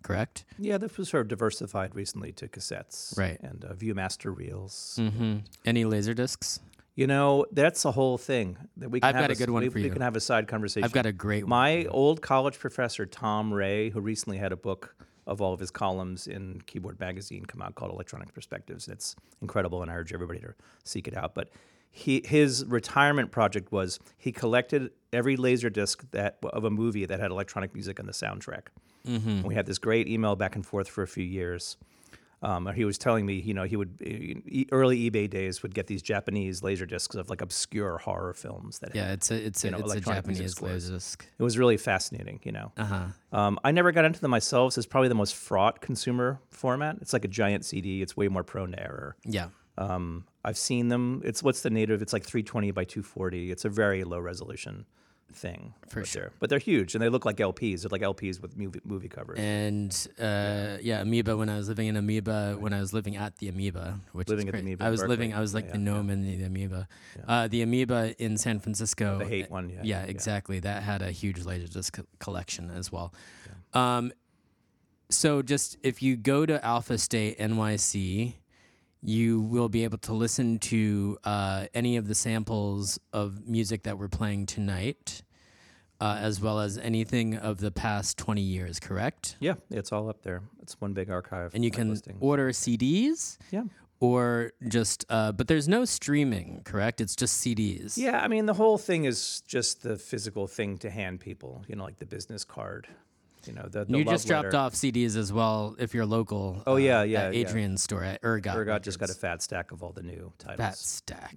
correct? Yeah, this was sort of diversified recently to cassettes, Right. And ViewMaster reels. Mm-hmm. Any laser discs? You know, that's a whole thing that we can I've have got a good one for we you. can have a side conversation. I've got a great one. My old college professor, Tom Ray, who recently had a book of all of his columns in Keyboard Magazine come out called Electronic Perspectives. It's incredible, and I urge everybody to seek it out. But his retirement project was he collected every laser disc of a movie that had electronic music on the soundtrack. Mm-hmm. We had this great email back and forth for a few years. He was telling me, he would early eBay days would get these Japanese laser discs of like obscure horror films that had, it's a Japanese laser disc. It was really fascinating, I never got into them myself. So it's probably the most fraught consumer format. It's like a giant CD. It's way more prone to error. Yeah. I've seen them. It's what's the native? It's like 320 by 240. It's a very low resolution thing for sure. But they're huge and they look like LPs. They're like LPs with movie covers. And Amoeba. When I was living in Amoeba, when I was living at the Amoeba, which living is at the great. Amoeba, I was like the gnome in the Amoeba. Yeah. The Amoeba in San Francisco. The hate one. Yeah, exactly. That had a huge laser disc collection as well. Yeah. So just if you go to Alpha State NYC, you will be able to listen to any of the samples of music that we're playing tonight, as well as anything of the past 20 years, correct? Yeah, it's all up there. It's one big archive. And you can order CDs? Yeah. Or just, but there's no streaming, correct? It's just CDs. Yeah, I mean, the whole thing is just the physical thing to hand people, like the business card. The you love just dropped letter. off CDs as well if you're local. Oh, yeah. At Adrian's store at Ergot. Ergot just got a fat stack of all the new titles. Fat stack.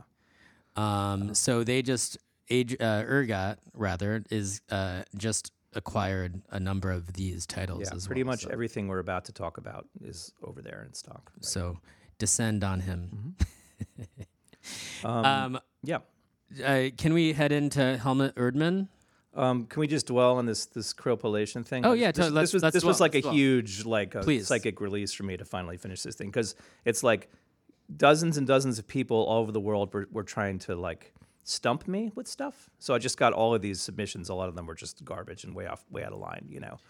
Yeah. So they just, Ergot, rather, is just acquired a number of these titles as well. Pretty much everything we're about to talk about is over there in stock. Right? So descend on him. Mm-hmm. Can we head into Helmut Erdmann? Can we just dwell on this cropulation thing? Oh yeah, this was like a huge psychic release for me to finally finish this thing because it's like dozens and dozens of people all over the world were trying to like stump me with stuff. So I just got all of these submissions. A lot of them were just garbage and way out of line.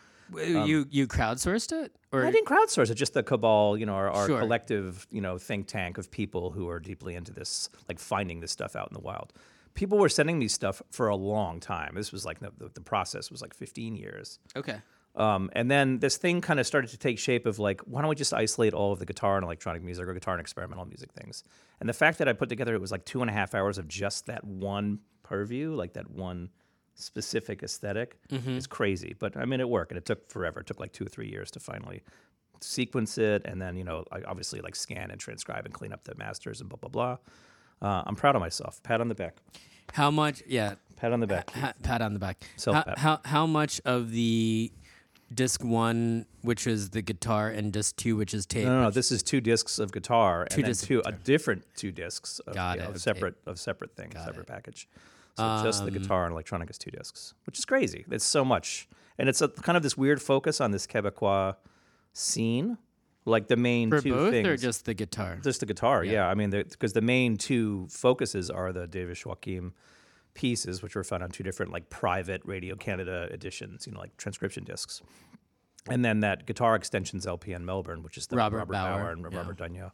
You crowdsourced it, or I didn't crowdsource it. Just the cabal, our Sure. collective, think tank of people who are deeply into this, like finding this stuff out in the wild. People were sending me stuff for a long time. This was like the process was like 15 years. Okay. And then this thing kind of started to take shape of like, why don't we just isolate all of the guitar and electronic music or guitar and experimental music things? And the fact that I put together, it was like 2.5 hours of just that one purview, like that one specific aesthetic, is crazy. But I mean, it worked, and it took forever. It took like 2 or 3 years to finally sequence it, and then I obviously like scan and transcribe and clean up the masters and blah blah blah. I'm proud of myself. Pat on the back. How much? Yeah. Pat on the back. Pat on the back. Self-pat. How much of the disc 1, which is the guitar, and disc 2, which is tape? No. This is 2 discs of guitar, and then a different 2 discs of separate things, separate package. So just the guitar and electronic is 2 discs, which is crazy. It's so much, and it's kind of this weird focus on this Quebecois scene. Like the main For 2 both things. or just the guitar? Just the guitar, yeah. I mean, because the main 2 focuses are the Davis Joachim pieces, which were found on 2 different like private Radio Canada editions, like transcription discs. And then that Guitar Extensions LP in Melbourne, which is the Robert Bauer and Robert Daigneault.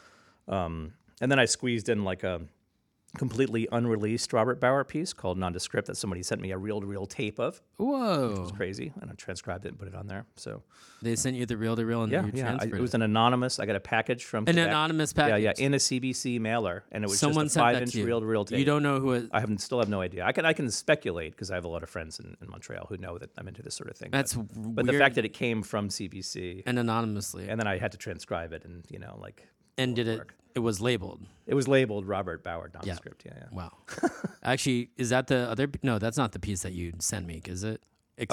And then I squeezed in like a completely unreleased Robert Bauer piece called Nondescript that somebody sent me a reel-to-reel tape of. Whoa. Which was crazy. And I transcribed it and put it on there. So they sent you the reel-to-reel and you transferred it was an anonymous. I got a package from an Quebec. Anonymous package. Yeah, in a CBC mailer, and it was Someone just a 5-inch you. reel-to-reel tape. You don't know who it... I still have no idea. I can speculate because I have a lot of friends in Montreal who know that I'm into this sort of thing. That's but the fact that it came from CBC and anonymously, and then I had to transcribe it, and and did it? It was labeled. It was labeled Robert Bauer Nondescript. Yeah. Wow. Actually, is that the other? No, that's not the piece that you sent me. Is it?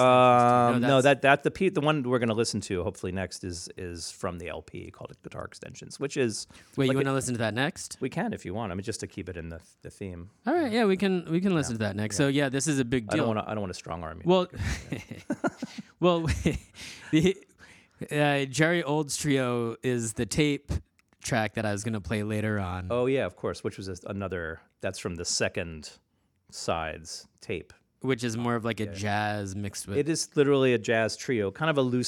No, the one we're going to listen to hopefully next is from the LP called Guitar Extensions, which is. Wait, you want to listen to that next? We can if you want. I mean, just to keep it in the theme. All right, yeah, we can listen to that next. So yeah, this is a big deal. I don't want to strong arm you. Well, well, the Jerry Old's Trio is the tape track that I was going to play later on. Oh yeah, of course. Which was another. That's from the second sides tape. Which is more of like a jazz mixed with... It is literally a jazz trio, kind of a loose